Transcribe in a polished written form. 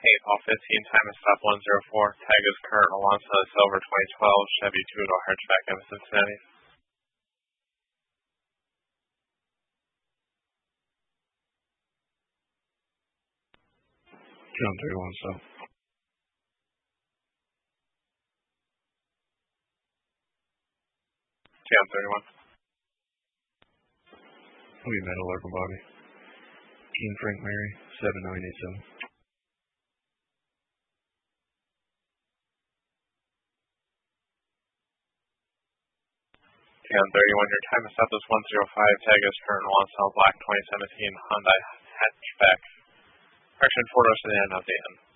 Paul 15, time is stop 104. Tag is current Alonso Silver 2012 Chevy two-door hatchback in Cincinnati. John 31, so. John 31. We metal upper body. King Frank Mary 7987. John 31, your time is stop is 105. Tag is current Alonso Black 2017 Hyundai hatchback. Correction 4 doors to the end of the end.